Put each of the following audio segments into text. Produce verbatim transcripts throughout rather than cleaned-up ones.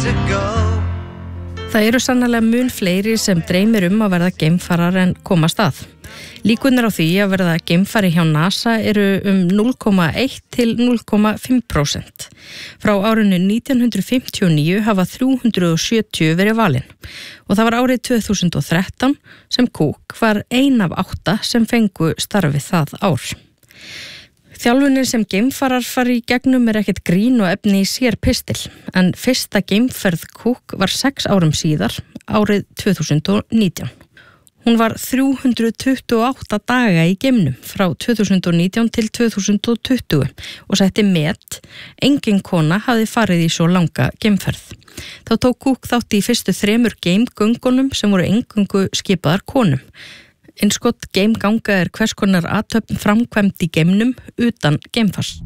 to go. Það eru sannarlega mun fleiri sem dreymir um að verða geimfarar en komast að. Líkurnar á því að verða geimfari hjá NASA eru um núll komma eitt til núll komma fimm prósent. Frá árinu nítján hundruð fimmtíu og níu hafa þrjú hundruð og sjötíu verið valin og það var árið tvö þúsund og þrettán sem Cook var ein af átta sem fengu starfið það ár. Þjálfunin sem geimfarar fari í gegnum er ekkert grín og efni í sér pistil, en fyrsta geimferð Cook var sex árum síðar, árið tvö þúsund og nítján. Hún var þrjú hundruð tuttugu og átta daga í geimnum frá tvö þúsund og nítján til tvö þúsund og tuttugu og setti met. Engin kona hafði farið í svo langa geimferð. Þá tók Cook þátt í fyrstu þremur geimgöngunum sem voru eingöngu skipaðar konum. Innskott geimganga er hvers konar athöfn framkvæmd í geimnum utan geimfars.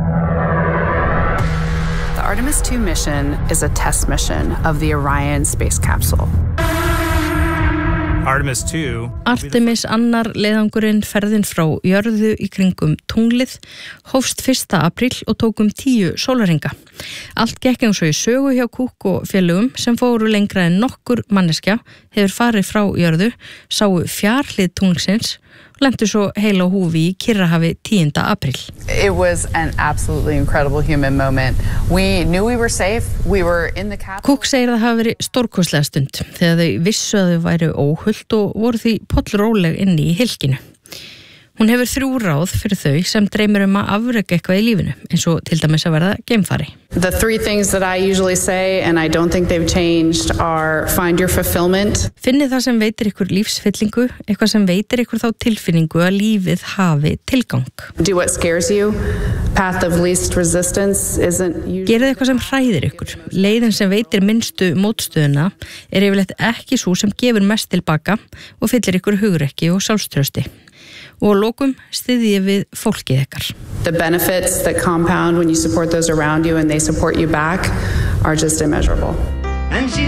The Artemis two mission is a test mission of the Orion space capsule. Artemis two. Artemis annar leiðangurinn ferðin frá jörðu í kringum tunglið hófst fyrsta apríl og tók um tíu sólarhringa. Allt gekk eins og í sögu hjá Cook og félögum sem fóru lengra en nokkur manneskja hefur farið frá jörðu, sáu fjarhlið tunglsins og lentu svo heila á húfi í Kyrrahafi tíunda apríl. It was an absolutely incredible human moment. We knew we were safe. We were in the capsule. Cook segir að það hafi verið stórkostlega stund þegar þau vissu að þau væru óhult og voru því pollróleg inni í hylkinu. Hún hefur þrjú ráð fyrir þau sem dreymir um að afreka eitthvað í lífinu, eins og til dæmis að verða geimfari. The three things that I usually say, and I don't think they've changed, are find your fulfillment. Finnið það sem veitir ykkur lífsfyllingu, eitthvað sem veitir ykkur þá tilfinningu að lífið hafi tilgang. Do what scares you. Path of least resistance isn't usually... Gerið eitthvað sem hræðir ykkur. Leiðin sem veitir minnstu mótstöðuna er yfirleitt ekki sú sem gefur mest tilbaka og fyllir ykkur hugrekki og sjálfstrausti. Og að lokum styðjið við fólkið ykkar. The benefits that compound when you support those around you and they support you back are just immeasurable. And she